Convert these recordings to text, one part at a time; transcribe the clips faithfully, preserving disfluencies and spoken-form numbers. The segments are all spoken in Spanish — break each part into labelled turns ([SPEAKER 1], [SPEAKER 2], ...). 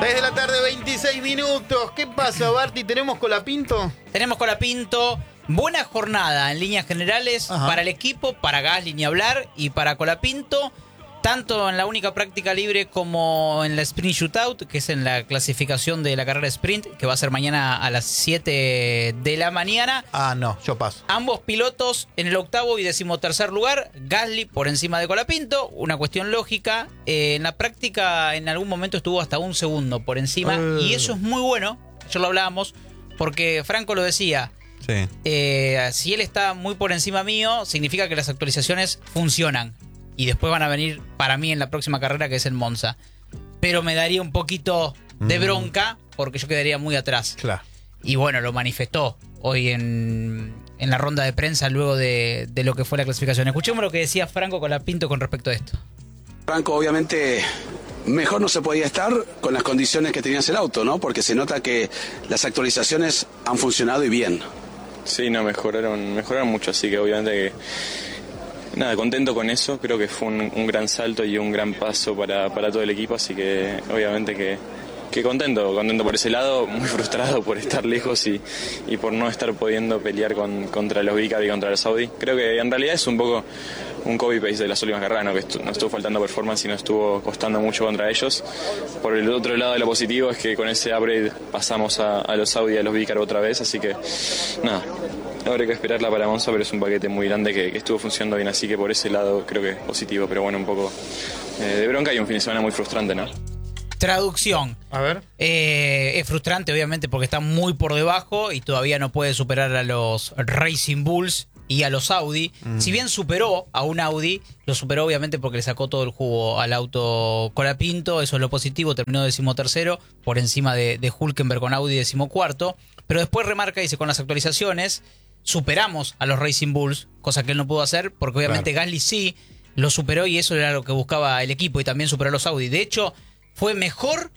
[SPEAKER 1] seis de la tarde, veintiséis minutos. ¿Qué pasa, Barty? ¿Tenemos Colapinto?
[SPEAKER 2] Tenemos Colapinto. Buena jornada en líneas generales. Ajá. Para el equipo, para Gasly ni hablar, y para Colapinto, tanto en la única práctica libre como en la sprint shootout, que es en la clasificación de la carrera sprint, que va a ser mañana a las siete de la mañana.
[SPEAKER 1] Ah, no, yo paso.
[SPEAKER 2] Ambos pilotos en el octavo y decimotercer lugar. Gasly por encima de Colapinto, una cuestión lógica. Eh, en la práctica en algún momento estuvo hasta un segundo por encima, uh. y eso es muy bueno. Ayer lo hablábamos, porque Franco lo decía.
[SPEAKER 1] Sí.
[SPEAKER 2] Eh, si él está muy por encima mío, significa que las actualizaciones funcionan. Y después van a venir para mí en la próxima carrera, que es en Monza. Pero me daría un poquito de bronca, porque yo quedaría muy atrás.
[SPEAKER 1] Claro.
[SPEAKER 2] Y bueno, lo manifestó hoy en, en la ronda de prensa luego de, de lo que fue la clasificación. Escuchemos lo que decía Franco Colapinto con respecto a esto.
[SPEAKER 3] Franco, obviamente mejor no se podía estar con las condiciones que tenías el auto, ¿no? Porque se nota que las actualizaciones han funcionado y bien.
[SPEAKER 4] Sí, no, mejoraron, mejoraron mucho, así que obviamente que... Nada, contento con eso, creo que fue un, un gran salto y un gran paso para, para todo el equipo, así que obviamente que, que contento, contento por ese lado, muy frustrado por estar lejos y, y por no estar pudiendo pelear con, contra los Vicar y contra los Audi. Creo que en realidad es un poco un copy-paste de las últimas carreras, ¿no? Que estu- no estuvo faltando performance y no estuvo costando mucho contra ellos. Por el otro lado de lo positivo es que con ese upgrade pasamos a, a los Audi y a los Vicar otra vez, así que nada. Habrá que esperarla para Monza, pero es un paquete muy grande que, que estuvo funcionando bien, así que por ese lado creo que es positivo, pero bueno, un poco eh, de bronca y un fin de semana muy frustrante, ¿no?
[SPEAKER 2] Traducción.
[SPEAKER 1] A ver.
[SPEAKER 2] Eh, es frustrante, obviamente, porque está muy por debajo y todavía no puede superar a los Racing Bulls y a los Audi. Mm. Si bien superó a un Audi, lo superó obviamente porque le sacó todo el jugo al auto Colapinto, eso es lo positivo, terminó decimotercero, por encima de, de Hülkenberg con Audi decimocuarto, pero después remarca, dice, con las actualizaciones superamos a los Racing Bulls, cosa que él no pudo hacer, porque obviamente claro. Gasly sí lo superó y eso era lo que buscaba el equipo, y también superó a los Audi. De hecho, fue mejor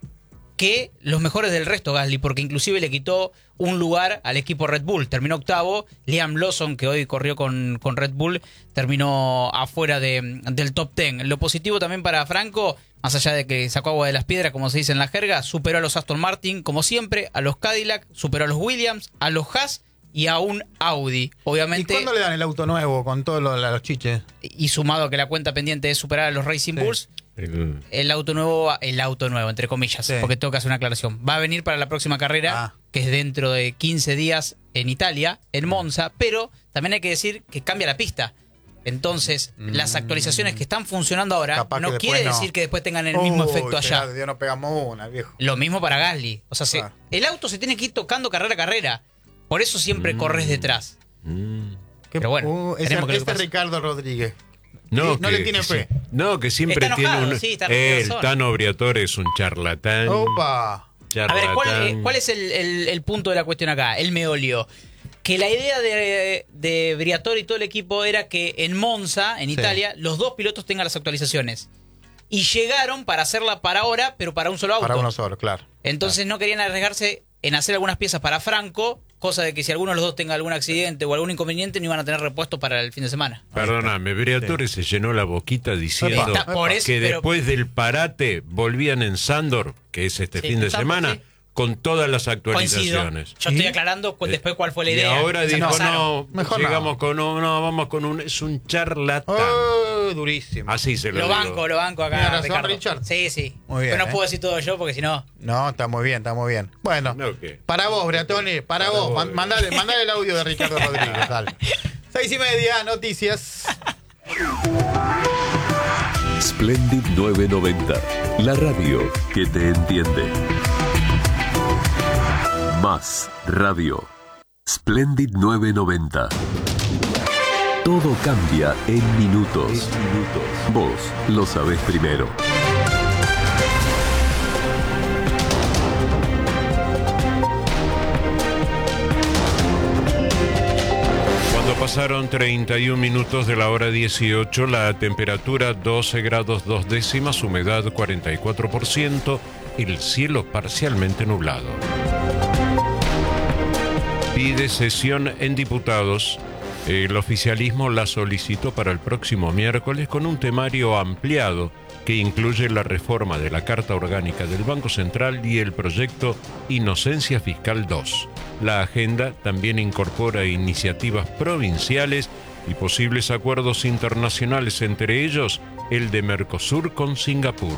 [SPEAKER 2] que los mejores del resto Gasly, porque inclusive le quitó un lugar al equipo Red Bull. Terminó octavo. Liam Lawson, que hoy corrió con, con Red Bull, terminó afuera de, del top ten. Lo positivo también para Franco, más allá de que sacó agua de las piedras, como se dice en la jerga, superó a los Aston Martin, como siempre, a los Cadillac, superó a los Williams, a los Haas y a un Audi. Obviamente.
[SPEAKER 1] ¿Y cuándo le dan el auto nuevo con todos los, los chiches?
[SPEAKER 2] Y sumado a que la cuenta pendiente es superar a los Racing sí. Bulls, el... el auto nuevo, el auto nuevo, entre comillas, sí. porque tengo que hacer una aclaración. Va a venir para la próxima carrera, ah. que es dentro de quince días en Italia, en Monza, pero también hay que decir que cambia la pista. Entonces, mm. las actualizaciones que están funcionando ahora Capaz no quiere no. decir que después tengan el mismo Uy, efecto allá.
[SPEAKER 1] Dios, no pegamos una, viejo.
[SPEAKER 2] Lo mismo para Gasly. O sea, claro. se, el auto se tiene que ir tocando carrera a carrera. Por eso siempre mm. corres detrás.
[SPEAKER 1] Mm. Pero bueno, uh, ese, que este es Ricardo Rodríguez.
[SPEAKER 5] No,
[SPEAKER 1] no
[SPEAKER 5] que,
[SPEAKER 1] le tiene fe.
[SPEAKER 5] No, que siempre
[SPEAKER 2] está enojado,
[SPEAKER 5] tiene un...
[SPEAKER 2] Sí, está
[SPEAKER 5] el Tano Briatore es un charlatán.
[SPEAKER 1] Opa.
[SPEAKER 5] Charlatán.
[SPEAKER 2] A ver, ¿cuál, eh, cuál es el, el, el punto de la cuestión acá? El meolio. Que la idea de, de Briatore y todo el equipo era que en Monza, en Italia, sí. los dos pilotos tengan las actualizaciones. Y llegaron para hacerla para ahora, pero para un solo auto.
[SPEAKER 1] Para uno solo, claro.
[SPEAKER 2] Entonces
[SPEAKER 1] claro.
[SPEAKER 2] no querían arriesgarse en hacer algunas piezas para Franco, cosa de que si alguno de los dos tenga algún accidente o algún inconveniente, no iban a tener repuesto para el fin de semana.
[SPEAKER 5] Perdóname, Briatore sí. se llenó la boquita diciendo
[SPEAKER 2] Está, por eso,
[SPEAKER 5] que
[SPEAKER 2] pero...
[SPEAKER 5] después del parate volvían en Sándor, que es este sí, fin de semana, sí. con todas las actualizaciones.
[SPEAKER 2] Coincido. Yo estoy aclarando cu- después cuál fue la idea.
[SPEAKER 5] Y ahora dijo, no,
[SPEAKER 1] Mejor
[SPEAKER 5] llegamos
[SPEAKER 1] no.
[SPEAKER 5] con un, no, vamos con un, es un charlatán.
[SPEAKER 1] Oh, durísimo.
[SPEAKER 5] Así se lo,
[SPEAKER 2] lo
[SPEAKER 5] digo.
[SPEAKER 2] banco, lo banco acá,
[SPEAKER 1] razón,
[SPEAKER 2] Ricardo.
[SPEAKER 1] Richard.
[SPEAKER 2] Sí, sí.
[SPEAKER 1] Muy bien,
[SPEAKER 2] pero no
[SPEAKER 1] ¿eh?
[SPEAKER 2] puedo decir todo yo porque si no...
[SPEAKER 1] No, está muy bien, está muy bien. Bueno,
[SPEAKER 5] no, ¿qué?
[SPEAKER 1] para vos, Briatore, para, para vos. vos. Mandale, mandale el audio de Ricardo Rodríguez, dale. Seis y media, noticias.
[SPEAKER 6] Splendid novecientos noventa, la radio que te entiende. Más radio. Splendid novecientos noventa. Todo cambia en minutos. minutos. Vos lo sabés primero.
[SPEAKER 5] Cuando pasaron treinta y un minutos de la hora dieciocho, la temperatura doce grados dos décimas, humedad cuarenta y cuatro por ciento, el cielo parcialmente nublado. Pide sesión en diputados El oficialismo la solicitó para el próximo miércoles con un temario ampliado que incluye la reforma de la Carta Orgánica del Banco Central y el proyecto Inocencia Fiscal dos. La agenda también incorpora iniciativas provinciales y posibles acuerdos internacionales, entre ellos el de Mercosur con Singapur.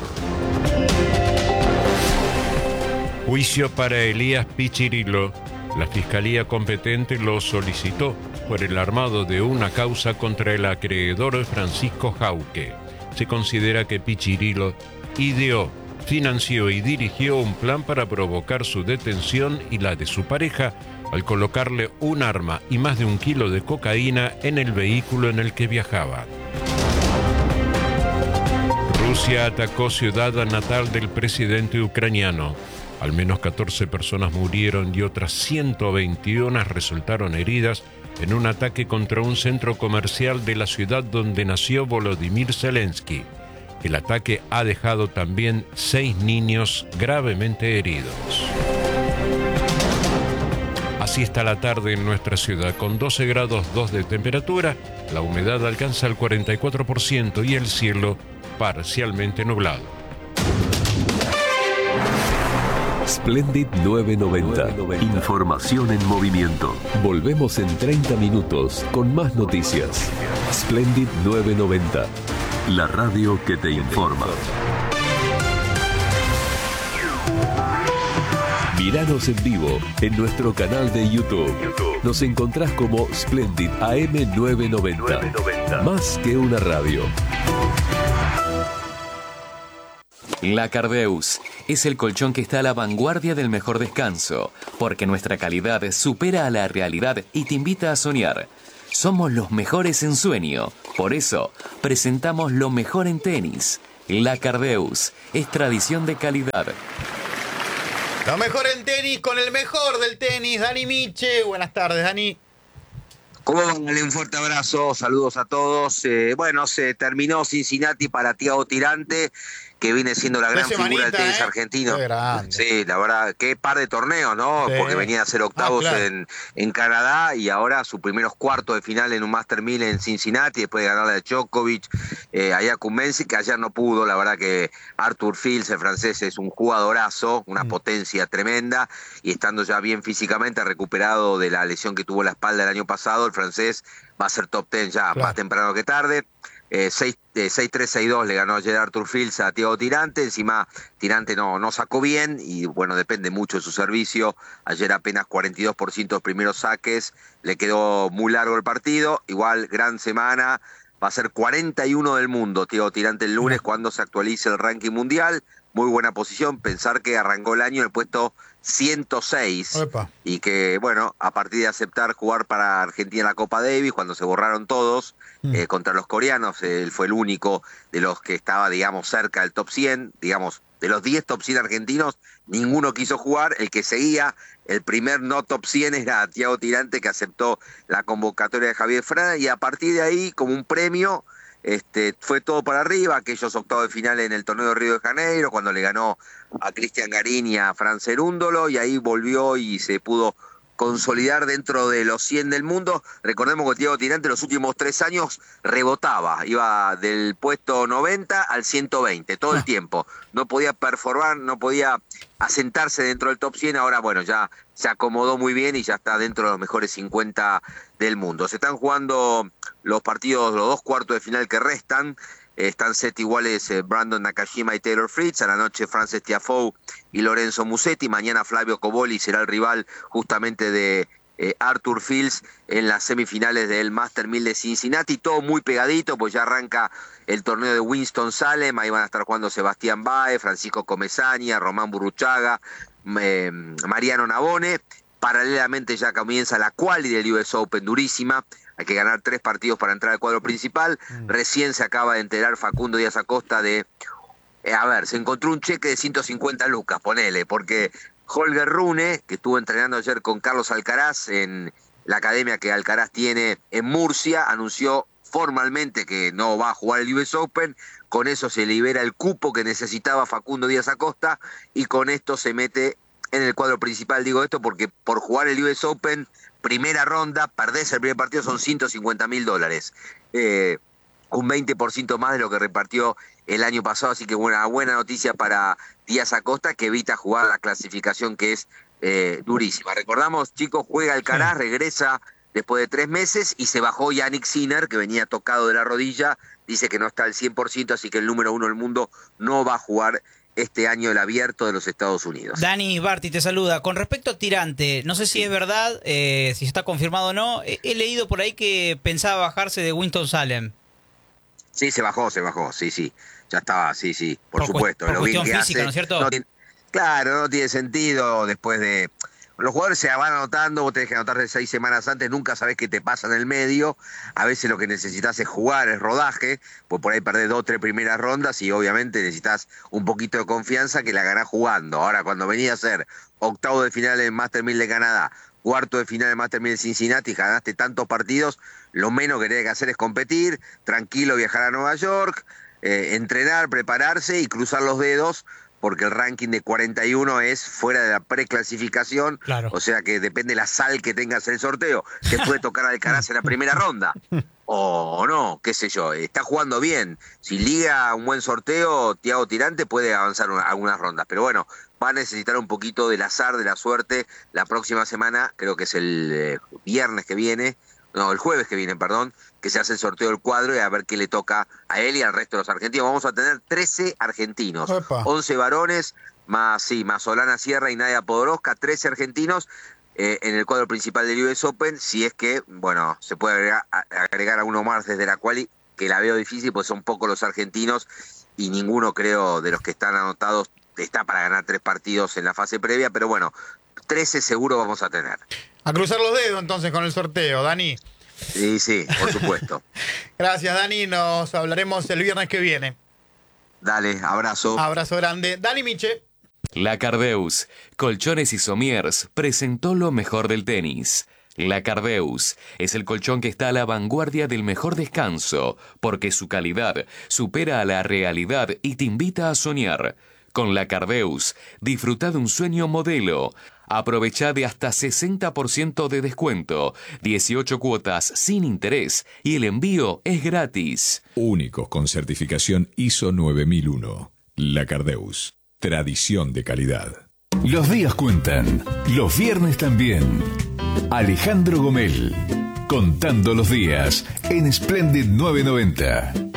[SPEAKER 5] Juicio para Elías Pichirilo. La Fiscalía competente lo solicitó por el armado de una causa contra el acreedor Francisco Jauque. Se considera que Pichirilo ideó, financió y dirigió un plan para provocar su detención y la de su pareja al colocarle un arma y más de un kilo de cocaína en el vehículo en el que viajaba. Rusia atacó ciudad natal del presidente ucraniano. Al menos catorce personas murieron y otras ciento veintiuno resultaron heridas en un ataque contra un centro comercial de la ciudad donde nació Volodymyr Zelensky. El ataque ha dejado también seis niños gravemente heridos. Así está la tarde en nuestra ciudad, con doce grados dos de temperatura, la humedad alcanza el cuarenta y cuatro por ciento y el cielo parcialmente nublado.
[SPEAKER 6] Splendid novecientos noventa. Información en movimiento. Volvemos en treinta minutos con más noticias. Splendid novecientos noventa. La radio que te informa. Míranos en vivo en nuestro canal de YouTube. Nos encontrás como Splendid A M novecientos noventa. Más que una radio.
[SPEAKER 7] La Cardeus es el colchón que está a la vanguardia del mejor descanso, porque nuestra calidad supera a la realidad y te invita a soñar. Somos los mejores en sueño, por eso presentamos lo mejor en tenis. La Cardeus es tradición de calidad.
[SPEAKER 1] Lo mejor en tenis con el mejor del tenis, Dani Miche. Buenas tardes, Dani.
[SPEAKER 8] ¿Cómo van? Un fuerte abrazo, saludos a todos. Eh, bueno, se terminó Cincinnati para Thiago Tirante, que viene siendo la gran figura del tenis
[SPEAKER 1] ¿eh?
[SPEAKER 8] argentino. Sí, la verdad, qué par de torneos, ¿no? Sí. Porque venía a ser octavos ah, claro. en, en Canadá y ahora sus primeros cuartos de final en un Master mil en Cincinnati, después de ganarle a Djokovic, eh, a Jakub Mensik, que ayer no pudo. La verdad que Arthur Fils, el francés, es un jugadorazo, una mm. potencia tremenda, y estando ya bien físicamente, recuperado de la lesión que tuvo en la espalda el año pasado, el francés va a ser top ten ya claro. más temprano que tarde. Eh, seis tres seis dos le ganó ayer Arthur Fils a Thiago Tirante. Encima Tirante no, no sacó bien y bueno, depende mucho de su servicio. Ayer apenas cuarenta y dos por ciento de los primeros saques, le quedó muy largo el partido. Igual gran semana, va a ser cuarenta y uno del mundo Thiago Tirante el lunes cuando se actualice el ranking mundial. Muy buena posición, pensar que arrancó el año en el puesto ciento seis. Opa. Y que, bueno, a partir de aceptar jugar para Argentina en la Copa Davis, cuando se borraron todos mm. eh, contra los coreanos, eh, él fue el único de los que estaba, digamos, cerca del top cien, digamos, de los diez top cien argentinos, ninguno quiso jugar. El que seguía, el primer no top cien era Thiago Tirante, que aceptó la convocatoria de Javier Frana, y a partir de ahí, como un premio, Este, fue todo para arriba, aquellos octavos de final en el torneo de Río de Janeiro, cuando le ganó a Cristian Garín y a Fran Cerúndolo, y ahí volvió y se pudo consolidar dentro de los cien del mundo. Recordemos que Thiago Tirante los últimos tres años rebotaba, iba del puesto noventa al ciento veinte, todo el tiempo. No podía performar, no podía asentarse dentro del top cien, ahora bueno, ya se acomodó muy bien y ya está dentro de los mejores cincuenta del mundo. Se están jugando los partidos, los dos cuartos de final que restan. Eh, están set iguales eh, Brandon Nakashima y Taylor Fritz. A la noche Frances Tiafoe y Lorenzo Musetti. Mañana Flavio Cobolli será el rival justamente de eh, Arthur Fils en las semifinales del Master mil de Cincinnati. Todo muy pegadito, pues ya arranca el torneo de Winston-Salem. Ahí van a estar jugando Sebastián Baez, Francisco Comesaña, Román Burruchaga, eh, Mariano Navone. Paralelamente ya comienza la quali del U S Open, durísima. Hay que ganar tres partidos para entrar al cuadro principal. Mm. Recién se acaba de enterar Facundo Díaz Acosta de... Eh, a ver, se encontró un cheque de ciento cincuenta lucas, ponele, porque Holger Rune, que estuvo entrenando ayer con Carlos Alcaraz en la academia que Alcaraz tiene en Murcia, anunció formalmente que no va a jugar el U S Open. Con eso se libera el cupo que necesitaba Facundo Díaz Acosta y con esto se mete en el cuadro principal. Digo esto porque por jugar el U S Open, primera ronda, perdés el primer partido, son ciento cincuenta mil dólares. Eh, un veinte por ciento más de lo que repartió el año pasado, así que una buena noticia para Díaz Acosta, que evita jugar la clasificación, que es eh, durísima. Recordamos, chicos, juega Alcaraz, regresa después de tres meses y se bajó Yannick Sinner, que venía tocado de la rodilla, dice que no está al cien por ciento, así que el número uno del mundo no va a jugar este año el Abierto de los Estados Unidos.
[SPEAKER 2] Dani Barti te saluda. Con respecto a Tirante, no sé si es verdad, eh, si está confirmado o no, he, he leído por ahí que pensaba bajarse de Winston-Salem.
[SPEAKER 8] Sí, se bajó, se bajó, sí, sí, ya estaba, sí, sí, por, por supuesto.
[SPEAKER 2] Por
[SPEAKER 8] lo
[SPEAKER 2] cuestión
[SPEAKER 8] bien que
[SPEAKER 2] física,
[SPEAKER 8] hace,
[SPEAKER 2] ¿no es cierto?
[SPEAKER 8] No tiene, claro, no tiene sentido después de... Los jugadores se van anotando, vos tenés que anotarte seis semanas antes, nunca sabés qué te pasa en el medio. A veces lo que necesitas es jugar, es rodaje, pues por ahí perdés dos o tres primeras rondas y obviamente necesitas un poquito de confianza que la ganás jugando. Ahora, cuando venía a ser octavo de final en Master mil de Canadá, cuarto de final en Master mil de Cincinnati, ganaste tantos partidos, lo menos que tenés que hacer es competir, tranquilo viajar a Nueva York, eh, entrenar, prepararse y cruzar los dedos, porque el ranking de cuarenta y uno es fuera de la preclasificación,
[SPEAKER 2] claro.
[SPEAKER 8] O sea que depende la sal que tengas en el sorteo. Te puede tocar Alcaraz en la primera ronda, o no, qué sé yo, está jugando bien. Si liga un buen sorteo, Thiago Tirante puede avanzar una, algunas rondas, pero bueno, va a necesitar un poquito del azar, de la suerte, la próxima semana, creo que es el eh, viernes que viene, no, el jueves que viene, perdón, que se hace el sorteo del cuadro y a ver qué le toca a él y al resto de los argentinos. Vamos a tener trece argentinos,
[SPEAKER 1] Opa.
[SPEAKER 8] once varones, más sí, más Solana Sierra y Nadia Podoroska, trece argentinos eh, en el cuadro principal del U S Open, si es que, bueno, se puede agregar, agregar a uno más desde la quali, que la veo difícil, pues son pocos los argentinos y ninguno, creo, de los que están anotados está para ganar tres partidos en la fase previa, pero bueno, trece seguro vamos a tener.
[SPEAKER 1] A cruzar los dedos entonces con el sorteo, Dani.
[SPEAKER 8] Sí, sí, por supuesto.
[SPEAKER 1] Gracias, Dani. Nos hablaremos el viernes que viene.
[SPEAKER 8] Dale, abrazo.
[SPEAKER 1] Abrazo grande. Dani Miche.
[SPEAKER 7] La Cardeus, Colchones y Somiers, presentó lo mejor del tenis. La Cardeus es el colchón que está a la vanguardia del mejor descanso, porque su calidad supera a la realidad y te invita a soñar. Con La Cardeus, disfruta de un sueño modelo. Aprovecha de hasta sesenta por ciento de descuento, dieciocho cuotas sin interés y el envío es gratis.
[SPEAKER 9] Únicos con certificación I S O nueve mil uno. La Cardeus, tradición de calidad.
[SPEAKER 10] Los días cuentan, los viernes también. Alejandro Gomel, contando los días en Splendid nueve noventa.